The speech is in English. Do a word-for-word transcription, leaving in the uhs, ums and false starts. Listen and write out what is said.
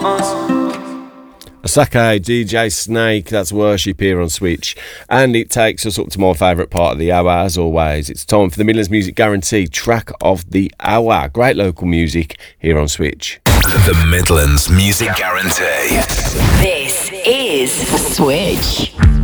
Sake, D J Snake, that's Worship here on Switch. And it takes us up to my favourite part of the hour, as always. It's time for the Midlands Music Guarantee track of the hour. Great local music here on Switch. The Midlands Music Guarantee. This is Switch.